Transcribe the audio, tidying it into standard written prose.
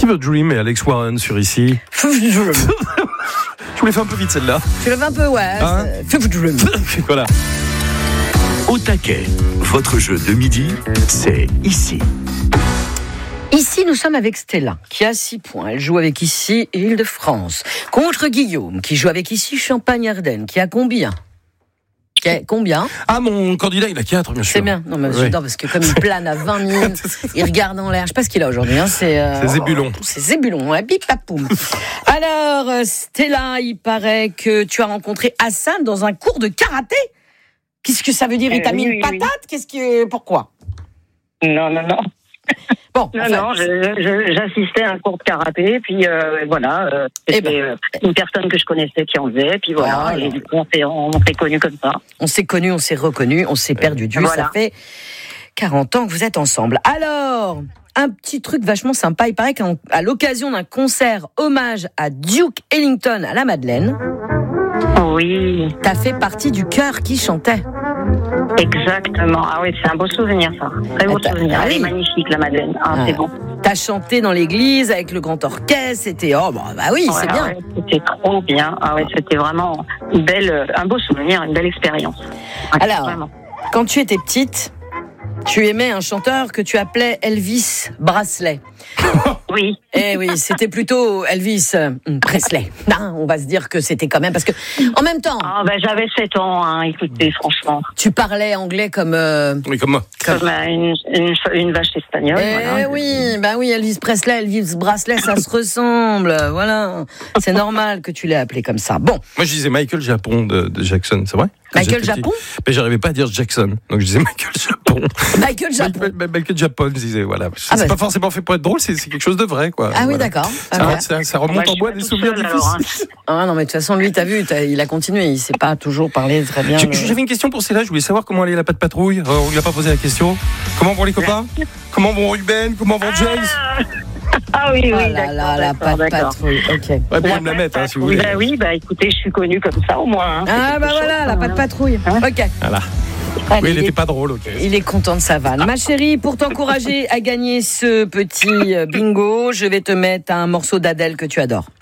Fever Dream et Alex Warren sur ici. Je vous l'ai fait un peu vite celle-là. Tu l'avais un peu, ouais. Fever Dream. Voilà. Au taquet, votre jeu de midi, c'est ici. Ici, nous sommes avec Stella, qui a 6 points. Elle joue avec ici Île-de-France. Contre Guillaume, qui joue avec ici Champagne-Ardenne, qui a combien ? Combien ? Ah, mon candidat, il a 4, bien sûr. C'est bien. Non, mais j'adore, parce que comme il plane à 20 minutes, il regarde en l'air. Je sais pas ce qu'il a aujourd'hui. C'est Zébulon. C'est Zébulon, hein, bip, papoum. Alors, Stella, il paraît que tu as rencontré Hassan dans un cours de karaté. Qu'est-ce que ça veut dire ? Il t'a mis une patate ? Pourquoi ? Non. Bon, Non, j'assistais à un cours de karaté, puis voilà, c'était une personne que je connaissais qui en faisait, puis voilà, et du coup on s'est connus comme ça. On s'est connus, on s'est reconnus, on s'est perdu de vue, voilà. Ça fait 40 ans que vous êtes ensemble. Alors, un petit truc vachement sympa, il paraît qu'à l'occasion d'un concert hommage à Duke Ellington à la Madeleine, oui, t'as fait partie du chœur qui chantait. Exactement. Ah oui, c'est un beau souvenir, ça. Très beau souvenir. Elle est magnifique, la Madeleine. C'est bon. T'as chanté dans l'église avec le grand orchestre. C'était c'est bien. Ouais, c'était trop bien. Ah ouais, c'était vraiment un beau souvenir, une belle expérience. Ouais, alors, vraiment. Quand tu étais petite, tu aimais un chanteur que tu appelais Elvis Presley. Oui. Eh oui, c'était plutôt Elvis Presley. Non, on va se dire que c'était quand même parce que en même temps. J'avais 7 ans, écoutez, franchement. Tu parlais anglais comme. Oui, comme moi. Comme une vache espagnole. Oui, Elvis Presley, Elvis Presley, ça se ressemble. Voilà, c'est normal que tu l'aies appelé comme ça. Bon. Moi, je disais Michael Japon de Jackson, c'est vrai ? Michael Japon ? Mais j'arrivais pas à dire Jackson, donc je disais Michael Japon. Michael Japon. Michael Japon, je disais, voilà. C'est pas forcément fait pour être drôle, c'est quelque chose de vrai, quoi. Ah oui, voilà. D'accord. Ça remonte en bois des souvenirs difficiles. Ah non, mais de toute façon, lui, t'as vu, il a continué, il sait pas toujours parler très bien. J'avais une question pour Céla, je voulais savoir comment allait la patte patrouille. On lui a pas posé la question. Comment vont les copains ? Comment vont Ruben ? Comment vont James ? Ah oui, d'accord. La patte patrouille, ok. Ouais, vous pouvez me la mettre, si vous voulez. Écoutez, je suis connue comme ça, au moins. La patte patrouille. Ok. Voilà. Allez, oui, il n'était pas drôle, ok. Il est content de sa vanne. Ma chérie, pour t'encourager à gagner ce petit bingo, je vais te mettre un morceau d'Adèle que tu adores.